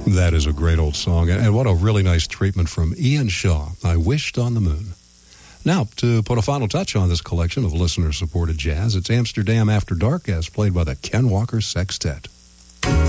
That is a great old song, and what a really nice treatment from Ian Shaw, I Wished on the Moon. Now, to put a final touch on this collection of listener-supported jazz, it's Amsterdam After Dark, as played by the Ken Walker Sextet.